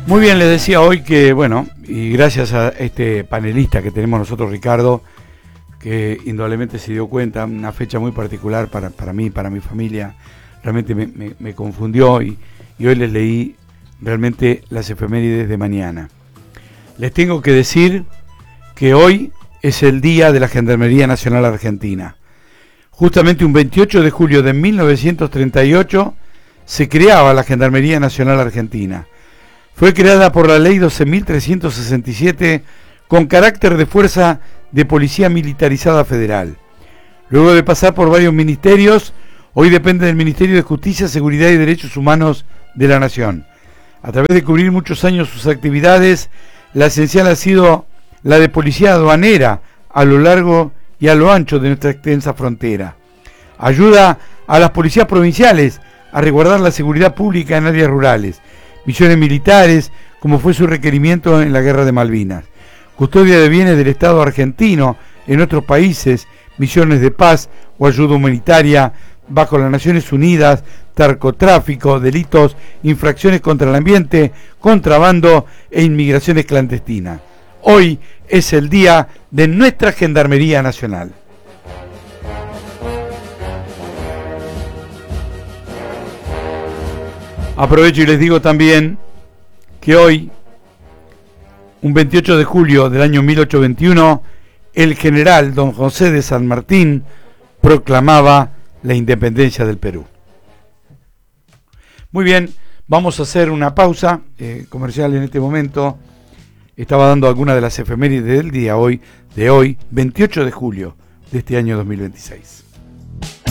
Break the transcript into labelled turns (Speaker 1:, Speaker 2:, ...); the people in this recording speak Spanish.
Speaker 1: Muy bien, les decía hoy que, bueno, y gracias a este panelista que tenemos nosotros, Ricardo, que indudablemente se dio cuenta, una fecha muy particular para mí, para mi familia, realmente me confundió y hoy les leí realmente las efemérides de mañana. Les tengo que decir que hoy es el día de la Gendarmería Nacional Argentina. Justamente un 28 de julio de 1938 se creaba la Gendarmería Nacional Argentina. Fue creada por la Ley 12.367 con carácter de fuerza de policía militarizada federal. Luego de pasar por varios ministerios, hoy depende del Ministerio de Justicia, Seguridad y Derechos Humanos de la Nación. A través de cubrir muchos años sus actividades, la esencial ha sido la de policía aduanera a lo largo y a lo ancho de nuestra extensa frontera. Ayuda a las policías provinciales a resguardar la seguridad pública en áreas rurales, misiones militares, como fue su requerimiento en la Guerra de Malvinas, custodia de bienes del Estado argentino en otros países, misiones de paz o ayuda humanitaria bajo las Naciones Unidas, narcotráfico, delitos, infracciones contra el ambiente, contrabando e inmigraciones clandestinas. Hoy es el día de nuestra Gendarmería Nacional. Aprovecho y les digo también que hoy, un 28 de julio del año 1821, el general don José de San Martín proclamaba la independencia del Perú. Muy bien, vamos a hacer una pausa comercial en este momento. Estaba dando algunas de las efemérides del día de hoy, 28 de julio de este año 2026.